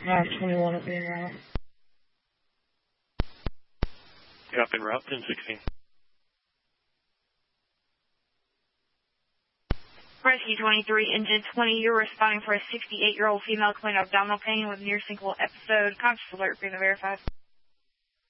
Alright, 21 up being route. Up en route, 1016. Rescue 23, engine 20, you're responding for a 68-year-old female claiming abdominal pain with near syncope episode. Conscious alert, being verified.